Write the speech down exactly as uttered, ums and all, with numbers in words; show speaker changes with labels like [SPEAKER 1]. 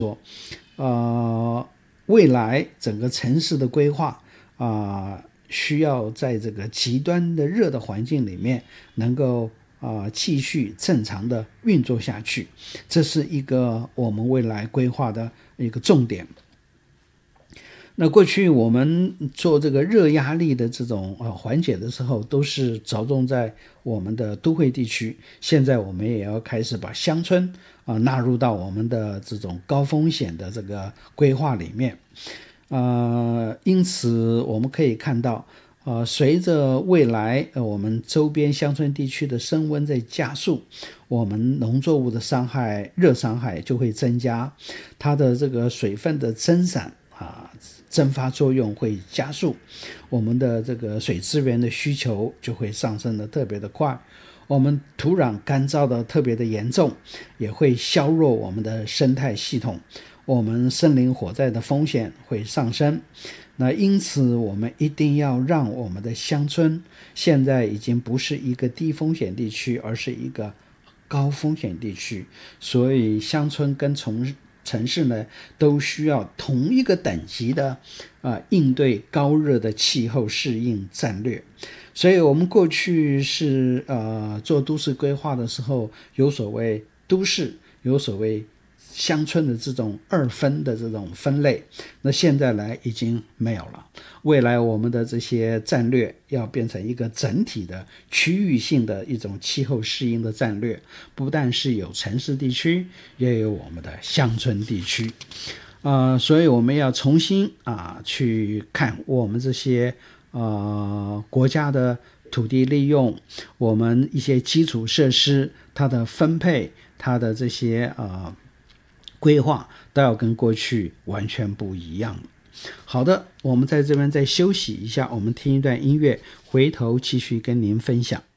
[SPEAKER 1] 呃，未来整个城市的规划啊、呃，需要在这个极端的热的环境里面能够啊、呃、继续正常的运作下去，这是一个我们未来规划的一个重点。那过去我们做这个热压力的这种呃缓解的时候，都是着重在我们的都会地区。现在我们也要开始把乡村啊、呃、纳入到我们的这种高风险的这个规划里面。呃，因此我们可以看到，呃，随着未来呃我们周边乡村地区的升温在加速，我们农作物的伤害、热伤害就会增加，它的这个水分的蒸散啊。蒸发作用会加速，我们的这个水资源的需求就会上升的特别的快，我们土壤干燥的特别的严重，也会削弱我们的生态系统，我们森林火灾的风险会上升。那因此我们一定要让我们的乡村现在已经不是一个低风险地区，而是一个高风险地区，所以乡村跟从城市呢都需要同一个等级的啊、呃、应对高热的气候适应战略。所以我们过去是呃做都市规划的时候，有所谓都市，有所谓乡村的这种二分的这种分类，那现在来已经没有了。未来我们的这些战略要变成一个整体的区域性的一种气候适应的战略，不但是有城市地区，也有我们的乡村地区。呃，所以我们要重新啊去看我们这些呃国家的土地利用，我们一些基础设施它的分配，它的这些呃规划都要跟过去完全不一样。好的，我们在这边再休息一下，我们听一段音乐，回头继续跟您分享。